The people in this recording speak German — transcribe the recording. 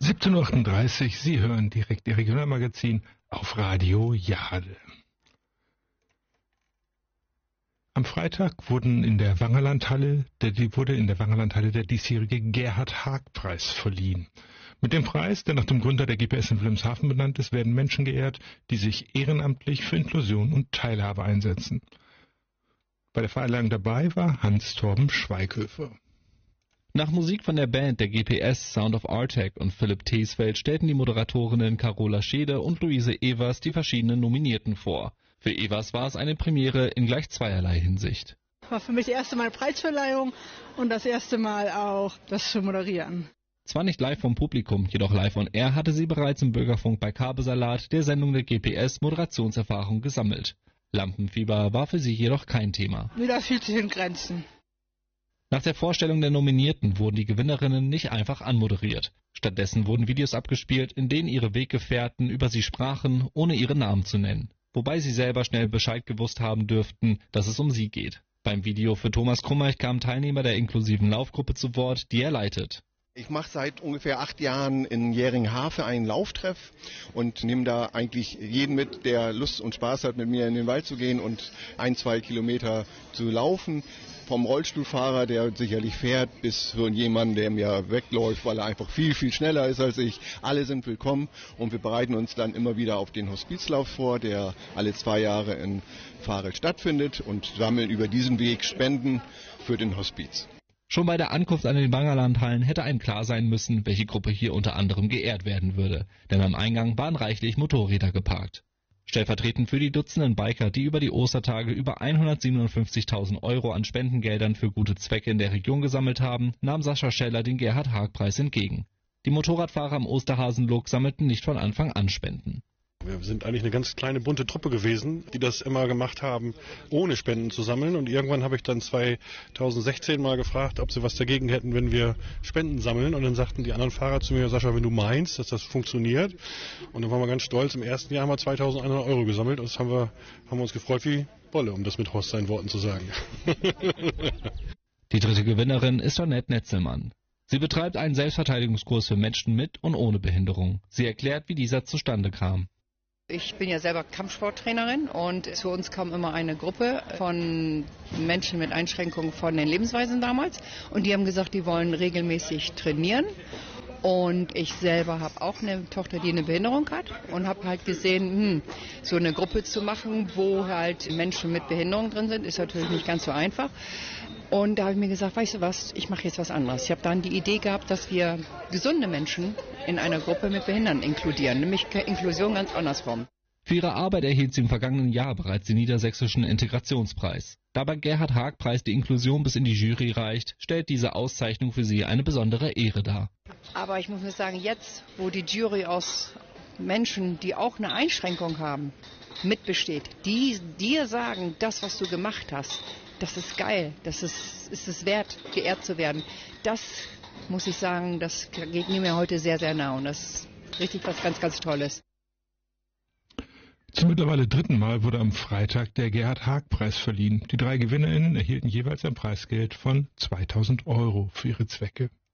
17:38 Uhr, Sie hören direkt Ihr Regionalmagazin auf Radio Jade. Am Freitag wurde in der Wangerlandhalle der diesjährige Gerhard-Haag-Preis verliehen. Mit dem Preis, der nach dem Gründer der GPS in Wilhelmshaven benannt ist, werden Menschen geehrt, die sich ehrenamtlich für Inklusion und Teilhabe einsetzen. Bei der Verleihung dabei war Hans-Torben Schweighöfer. Nach Musik von der Band der GPS, Sound of Artec und Philipp Tesfeld stellten die Moderatorinnen Carola Schede und Luise Evers die verschiedenen Nominierten vor. Für Evers war es eine Premiere in gleich zweierlei Hinsicht. War für mich das erste Mal Preisverleihung und das erste Mal auch das zu moderieren. Zwar nicht live vom Publikum, jedoch live on air hatte sie bereits im Bürgerfunk bei Kabelsalat, der Sendung der GPS, Moderationserfahrung gesammelt. Lampenfieber war für sie jedoch kein Thema. Wieder viel zu den Grenzen. Nach der Vorstellung der Nominierten wurden die Gewinnerinnen nicht einfach anmoderiert. Stattdessen wurden Videos abgespielt, in denen ihre Weggefährten über sie sprachen, ohne ihre Namen zu nennen. Wobei sie selber schnell Bescheid gewusst haben dürften, dass es um sie geht. Beim Video für Thomas Krummeich kamen Teilnehmer der inklusiven Laufgruppe zu Wort, die er leitet. Ich mache seit ungefähr 8 Jahren in Jähringhafe einen Lauftreff und nehme da eigentlich jeden mit, der Lust und Spaß hat, mit mir in den Wald zu gehen und 1-2 Kilometer zu laufen. Vom Rollstuhlfahrer, der sicherlich fährt, bis zu jemandem, der mir wegläuft, weil er einfach viel, viel schneller ist als ich. Alle sind willkommen und wir bereiten uns dann immer wieder auf den Hospizlauf vor, der alle 2 Jahre in Varel stattfindet und sammeln über diesen Weg Spenden für den Hospiz. Schon bei der Ankunft an den Wangerlandhallen hätte einem klar sein müssen, welche Gruppe hier unter anderem geehrt werden würde. Denn am Eingang waren reichlich Motorräder geparkt. Stellvertretend für die Dutzenden Biker, die über die Ostertage über 157.000 € an Spendengeldern für gute Zwecke in der Region gesammelt haben, nahm Sascha Scheller den Gerhard-Haag-Preis entgegen. Die Motorradfahrer am Osterhasenlook sammelten nicht von Anfang an Spenden. Wir sind eigentlich eine ganz kleine bunte Truppe gewesen, die das immer gemacht haben, ohne Spenden zu sammeln. Und irgendwann habe ich dann 2016 mal gefragt, ob sie was dagegen hätten, wenn wir Spenden sammeln. Und dann sagten die anderen Fahrer zu mir, Sascha, wenn du meinst, dass das funktioniert. Und dann waren wir ganz stolz. Im ersten Jahr haben wir 2.100 € gesammelt. Und das haben wir uns gefreut wie Bolle, um das mit Horst seinen Worten zu sagen. Die dritte Gewinnerin ist Annette Netzelmann. Sie betreibt einen Selbstverteidigungskurs für Menschen mit und ohne Behinderung. Sie erklärt, wie dieser zustande kam. Ich bin ja selber Kampfsporttrainerin und zu uns kam immer eine Gruppe von Menschen mit Einschränkungen von den Lebensweisen damals und die haben gesagt, die wollen regelmäßig trainieren. Und ich selber habe auch eine Tochter, die eine Behinderung hat und habe halt gesehen, so eine Gruppe zu machen, wo halt Menschen mit Behinderung drin sind, ist natürlich nicht ganz so einfach. Und da habe ich mir gesagt, weißt du was, ich mache jetzt was anderes. Ich habe dann die Idee gehabt, dass wir gesunde Menschen in einer Gruppe mit Behindern inkludieren, nämlich Inklusion ganz andersrum. Für ihre Arbeit erhielt sie im vergangenen Jahr bereits den Niedersächsischen Integrationspreis. Da beim Gerhard-Haag-Preis die Inklusion bis in die Jury reicht, stellt diese Auszeichnung für sie eine besondere Ehre dar. Aber ich muss nur sagen, jetzt, wo die Jury aus Menschen, die auch eine Einschränkung haben, mitbesteht, die dir sagen, das, was du gemacht hast, das ist geil, das ist es wert, geehrt zu werden. Das, muss ich sagen, das geht mir heute sehr, sehr nah und das ist richtig was ganz, ganz Tolles. Zum mittlerweile 3. Mal wurde am Freitag der Gerhard-Haag-Preis verliehen. Die 3 GewinnerInnen erhielten jeweils ein Preisgeld von 2.000 € für ihre Zwecke.